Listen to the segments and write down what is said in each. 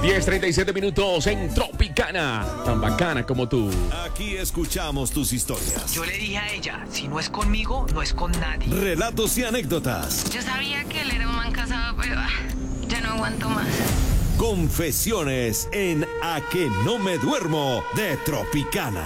10:37 minutos en Tropicana. Tan bacana como tú. Aquí escuchamos tus historias. Yo le dije a ella, si no es conmigo, no es con nadie. Relatos y anécdotas. Yo sabía que él era un man casado, pero ya no aguanto más. Confesiones en A que no me duermo de Tropicana.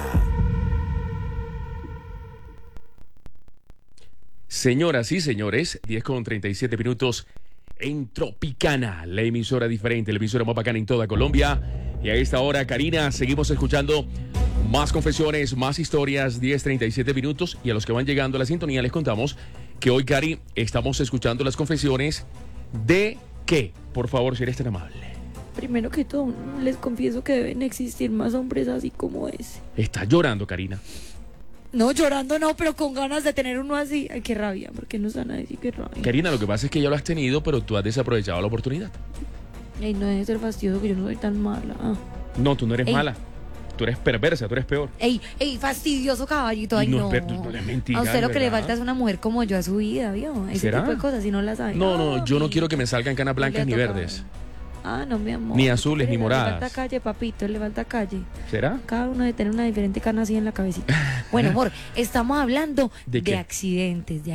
Señoras y señores, 10:37 minutos en Tropicana, la emisora diferente, la emisora más bacana en toda Colombia. Y a esta hora, Karina, seguimos escuchando más confesiones, más historias, 10:37 minutos. Y a los que van llegando a la sintonía les contamos que hoy, Cari, estamos escuchando las confesiones de ¿qué? Por favor, si eres tan amable. Primero que todo, les confieso que deben existir más hombres así como ese. Está llorando, Karina. No, llorando no, pero con ganas de tener uno así. Ay, qué rabia, porque no van a decir qué rabia. Karina, lo que pasa es que ya lo has tenido, pero tú has desaprovechado la oportunidad. Ay, no debe ser fastidioso que yo no soy tan mala. No, tú no eres Ey. mala. Tú eres perversa, tú eres peor. Ey, fastidioso caballito, ay no. No es mentira. A usted lo que le ¿verdad? falta es una mujer como yo a su vida, ¿vio? Ese ¿Será? tipo de cosas, si no las sabe. No, yo no Ay, quiero que me salgan canas blancas le ni ha tocado. verdes. Ah, no, mi amor. Ni azules, ni Le moradas. falta calle, papito, le falta calle. ¿Será? Cada uno debe tener una diferente cana así en la cabecita. Bueno, amor, estamos hablando ¿De qué? accidentes,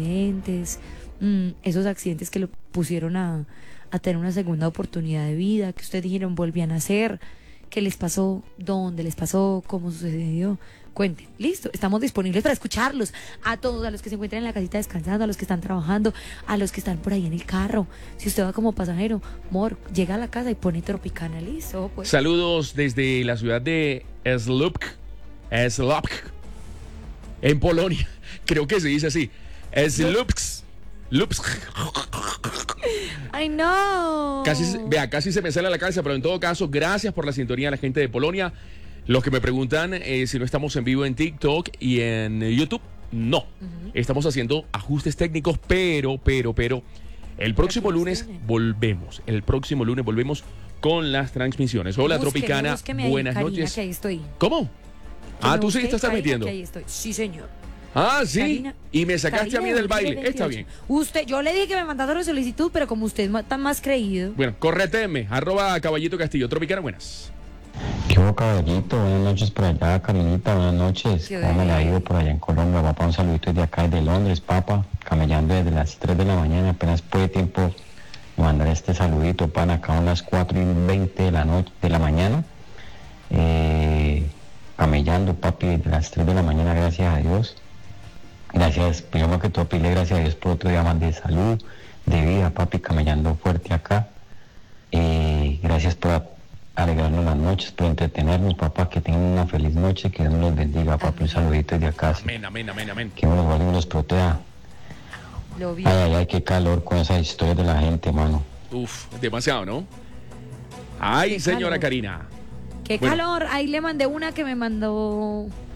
esos accidentes que lo pusieron a tener una segunda oportunidad de vida, que ustedes dijeron volvían a hacer, qué les pasó, dónde les pasó, cómo sucedió. Cuenten, listo, estamos disponibles para escucharlos, a todos, a los que se encuentran en la casita descansando, a los que están trabajando, a los que están por ahí en el carro. Si usted va como pasajero, amor, llega a la casa y pone Tropicana, listo, pues. Saludos desde la ciudad de Słupsk, en Polonia. Creo que se dice así. Słupsk. ¡Ay, no! Casi se me sale a la cabeza, pero en todo caso, gracias por la sintonía a la gente de Polonia. Los que me preguntan si no estamos en vivo en TikTok y en YouTube, no. Estamos haciendo ajustes técnicos, pero el próximo lunes volvemos. El próximo lunes volvemos con las transmisiones. Hola, Tropicana, Búsqueme ahí, buenas Karina, noches. que ahí estoy. ¿Cómo? Que Tú me sí busque, estás Karina, transmitiendo. que ahí estoy. Sí, señor. Ah, sí. Karina, Y me sacaste a mí del baile. 28. Está bien. Yo le dije que me mandara la solicitud, pero como usted está más creído. Bueno, correteme, @Caballito Castillo. Tropicana, buenas. ¿Qué hubo, caballito? Buenas noches por allá, Karinita, buenas noches. ¿Qué ¿Cómo me la ha hubo? ido por allá en Colombia? Papá, un saludito desde acá, desde Londres, papá, camellando desde las 3 de la mañana, apenas puede tiempo de mandar este saludito, pan, acá a las 4:20 de la mañana, camellando, papi, desde las 3 de la mañana, gracias a Dios. Gracias, primero que todo, pile gracias a Dios por otro día más de salud, de vida, papi, camellando fuerte acá. Gracias por alegrarnos las noches, por entretenernos, papá, que tengan una feliz noche, que Dios los bendiga, papi, un saludito desde acá, sí. Amén. Que uno igual los proteja. Lo vi. Ay, qué calor con esas historias de la gente, mano. Uf, demasiado, ¿no? Ay, Qué señora calor. Karina. Qué Bueno. calor. Ahí le mandé una que me mandó